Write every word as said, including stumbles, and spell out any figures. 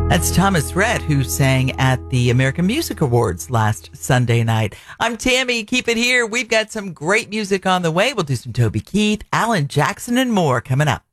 That's Thomas Rhett, who sang at the American Music Awards last Sunday night. I'm Tammy. Keep it here. We've got some great music on the way. We'll do some Toby Keith, Alan Jackson, and more coming up.